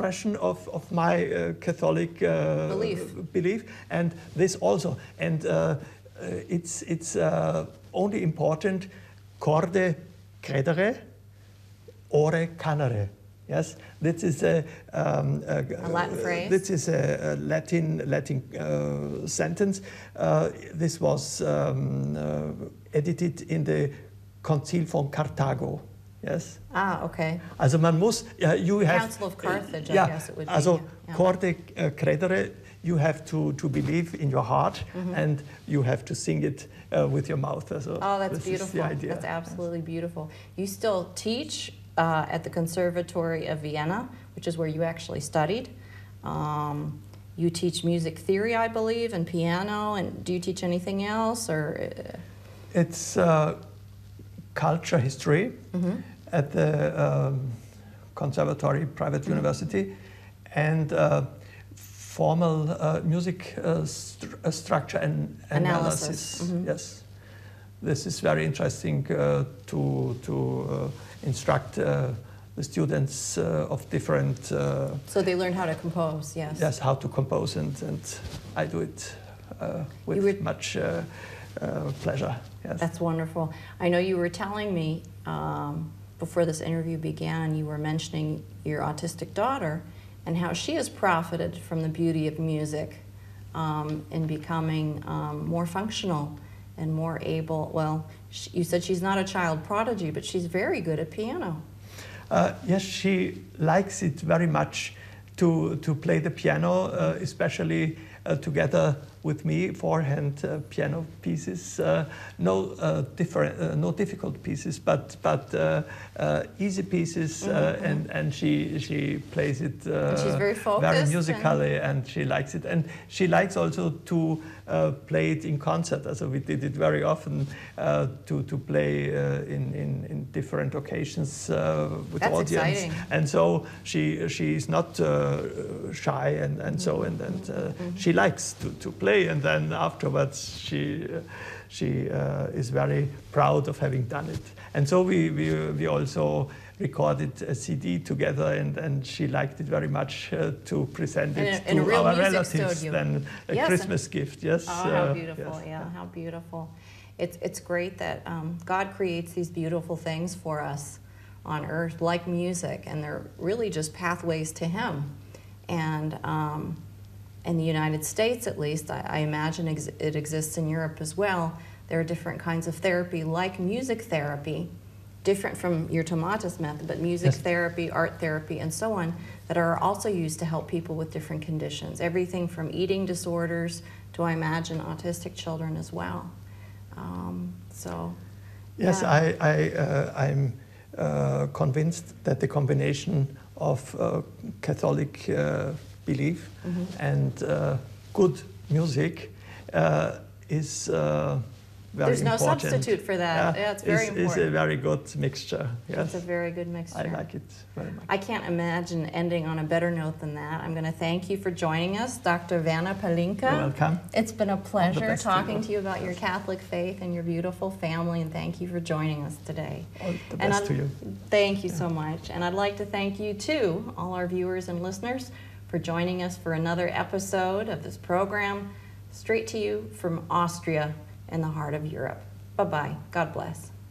expression of my Catholic belief, and this also. And it's only important corde credere, ore canere. Yes, this is a Latin phrase. This is a Latin sentence. This was edited in the Concil von Carthago. Yes. Ah, okay. Also man muss, you have. Council of Carthage, I guess it would be. Also yeah. corde credere, you have to believe in your heart, and you have to sing it with your mouth. So oh, that's this beautiful. Is the idea. That's absolutely beautiful. You still teach at the Conservatory of Vienna, which is where you actually studied. You teach music theory, I believe, and piano. And do you teach anything else, or? It's culture history at the Conservatory Private University, and formal music structure and analysis. Yes, this is very interesting to instruct the students of different. So they learn how to compose. Yes. Yes, how to compose, and I do it with much pleasure. Yes. That's wonderful. I know you were telling me before this interview began, you were mentioning your autistic daughter and how she has profited from the beauty of music in becoming more functional and more able. Well, you said she's not a child prodigy, but she's very good at piano. Yes, she likes it very much to play the piano, especially together with me, four-hand piano pieces. No difficult pieces, but easy pieces, and she plays it she's very focused, very musically, and she likes it. And she likes also to play it in concert. So we did it very often to play in different occasions with That's audience. Exciting. And so she is not shy, and so she likes to play. And then afterwards, she is very proud of having done it. And so we also recorded a CD together, and she liked it very much to present it to our relatives. Then a Christmas gift. Yes. Oh, how beautiful! Yes. Yeah, how beautiful. It's great that God creates these beautiful things for us on earth, like music, and they're really just pathways to Him. And in the United States, at least, I imagine it exists in Europe as well. There are different kinds of therapy, like music therapy, different from your Tomatis method, but music therapy, art therapy, and so on, that are also used to help people with different conditions. Everything from eating disorders to, I imagine, autistic children as well. Yes, I'm convinced that the combination of Catholic belief and good music is very There's no important. substitute for that. Yeah, it's very important. It's a very good mixture. Yes. It's a very good mixture. I like it very much. I can't imagine ending on a better note than that. I'm going to thank you for joining us, Dr. Vanna Palinka. You're welcome. It's been a pleasure talking to you about your Catholic faith and your beautiful family, and thank you for joining us today. All the best to you. Thank you so much. And I'd like to thank you too, all our viewers and listeners, for joining us for another episode of this program, straight to you from Austria in the heart of Europe. Bye-bye. God bless.